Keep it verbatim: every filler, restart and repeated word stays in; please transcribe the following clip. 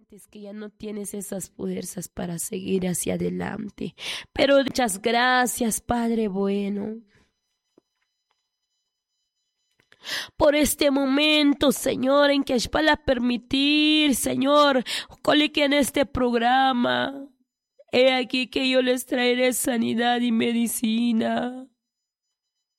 sientes que ya no tienes esas fuerzas para seguir hacia adelante. Pero muchas gracias, Padre bueno, por este momento, Señor, en que es para permitir, Señor, que en este programa, he aquí que yo les traeré sanidad y medicina.